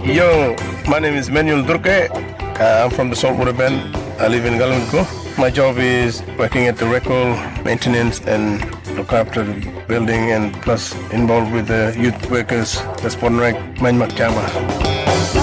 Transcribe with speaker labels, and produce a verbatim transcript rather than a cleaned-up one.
Speaker 1: Yo, my name is Manuel Durke. Uh, I'm from the Saltwater Bend. I live in Galungo. My job is working at the record, maintenance, and look after the building, and plus involved with the youth workers. That's Podnrek Manmak Jama.